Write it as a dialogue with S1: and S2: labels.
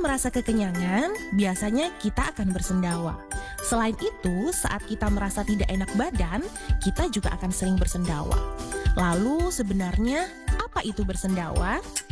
S1: merasa kekenyangan, biasanya kita akan bersendawa. Selain itu, saat kita merasa tidak enak badan, kita juga akan sering bersendawa. Lalu sebenarnya apa itu bersendawa?